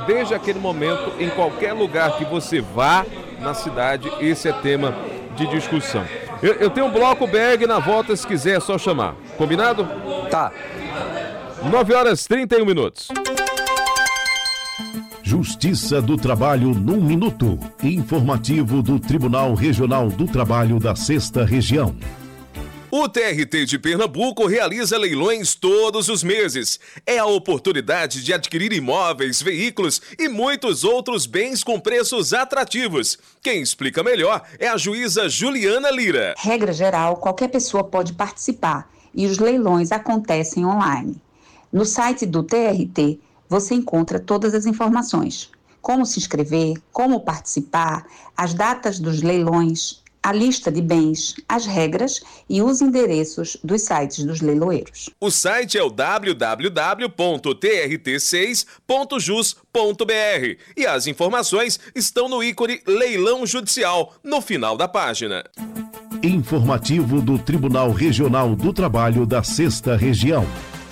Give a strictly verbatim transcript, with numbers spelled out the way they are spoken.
desde aquele momento, em qualquer lugar que você vá na cidade, esse é tema de discussão. Eu, eu tenho um bloco B R na volta, se quiser é só chamar. Combinado? Tá. nove horas e trinta e um minutos. Justiça do Trabalho num minuto. Informativo do Tribunal Regional do Trabalho da Sexta Região. O T R T de Pernambuco realiza leilões todos os meses. É a oportunidade de adquirir imóveis, veículos e muitos outros bens com preços atrativos. Quem explica melhor é a juíza Juliana Lira. Regra geral, qualquer pessoa pode participar e os leilões acontecem online. No site do T R T, você encontra todas as informações. Como se inscrever, como participar, as datas dos leilões, a lista de bens, as regras e os endereços dos sites dos leiloeiros. O site é o w w w ponto t r t seis ponto jus ponto b r e as informações estão no ícone Leilão Judicial, no final da página. Informativo do Tribunal Regional do Trabalho da Sexta Região.